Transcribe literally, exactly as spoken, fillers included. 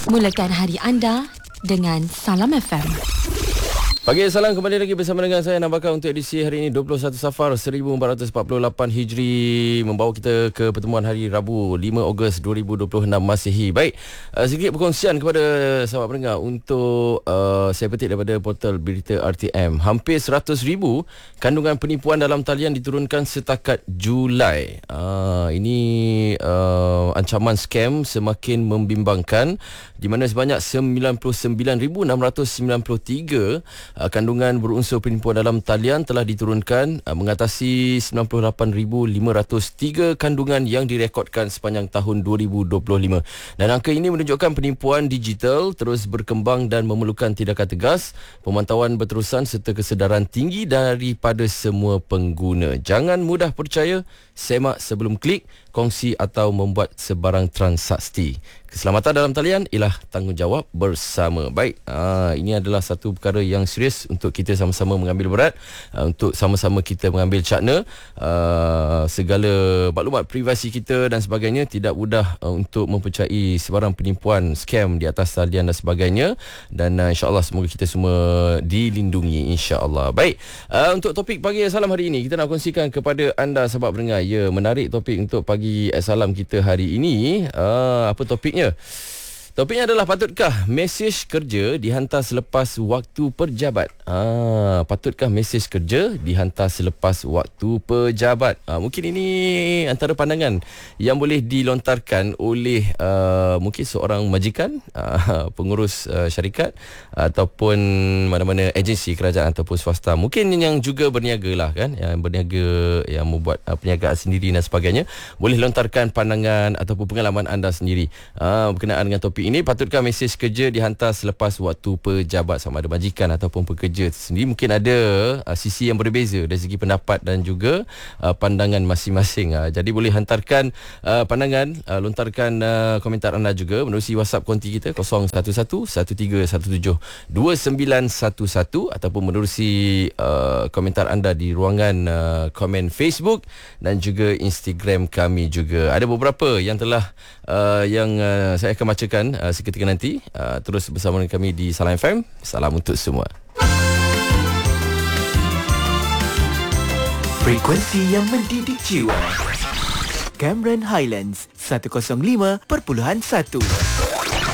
Mulakan hari anda dengan Salam F M. Pagi salam, kembali lagi bersama dengan saya Nabaka untuk edisi hari ini dua puluh satu Safar seribu empat ratus empat puluh lapan Hijri, membawa kita ke pertemuan hari Rabu lima Ogos dua ribu dua puluh enam Masihi. Baik, uh, sedikit perkongsian kepada sahabat pendengar untuk uh, saya petik daripada portal berita R T M. Hampir seratus ribu kandungan penipuan dalam talian diturunkan setakat Julai. Uh, ini uh, ancaman scam semakin membimbangkan, di mana sebanyak sembilan puluh sembilan ribu enam ratus sembilan puluh tiga Uh, kandungan berunsur penipuan dalam talian telah diturunkan, uh, mengatasi sembilan puluh lapan ribu lima ratus tiga kandungan yang direkodkan sepanjang tahun dua ribu dua puluh lima. Dan angka ini menunjukkan penipuan digital terus berkembang dan memerlukan tindakan tegas, pemantauan berterusan serta kesedaran tinggi daripada semua pengguna. Jangan mudah percaya, semak sebelum klik, kongsi atau membuat sebarang transaksi. Keselamatan dalam talian ialah tanggungjawab bersama. Baik, aa, ini adalah satu perkara yang serius untuk kita sama-sama mengambil berat, aa, untuk sama-sama kita mengambil cakna. Aa, segala maklumat privasi kita dan sebagainya tidak mudah aa, untuk mempercayai sebarang penipuan, scam di atas talian dan sebagainya. Dan aa, insya-Allah semoga kita semua dilindungi, insya-Allah. Baik, aa, untuk topik pagi salam hari ini kita nak kongsikan kepada anda sahabat pendengar. Ya, menarik topik untuk pagi salam kita hari ini. Aa, apa topiknya? Topiknya adalah, patutkah mesej kerja dihantar selepas waktu pejabat? Ah, patutkah mesej kerja dihantar selepas waktu pejabat? Ah, mungkin ini antara pandangan yang boleh dilontarkan oleh uh, mungkin seorang majikan, uh, pengurus uh, syarikat ataupun mana-mana agensi kerajaan ataupun swasta. Mungkin yang juga berniaga lah kan, yang berniaga, yang membuat uh, perniagaan sendiri dan sebagainya. Boleh lontarkan pandangan ataupun pengalaman anda sendiri uh, berkenaan dengan topik ini. Patutkah mesej kerja dihantar selepas waktu pejabat, sama ada majikan ataupun pekerja sendiri? Mungkin ada uh, sisi yang berbeza dari segi pendapat dan juga uh, pandangan masing-masing. Uh, jadi boleh hantarkan uh, pandangan, uh, lontarkan uh, komentar anda juga menerusi WhatsApp konti kita kosong satu satu satu tiga satu tujuh dua sembilan satu satu ataupun menerusi uh, komentar anda di ruangan uh, komen Facebook dan juga Instagram kami juga. Ada beberapa yang telah uh, yang uh, saya akan bacakan uh, seketika nanti. Uh, terus bersama dengan kami di Salam F M. Salam untuk semua. Frekuensi yang mendidik jiwa. Cameron Highlands seratus lima perpuluhan satu.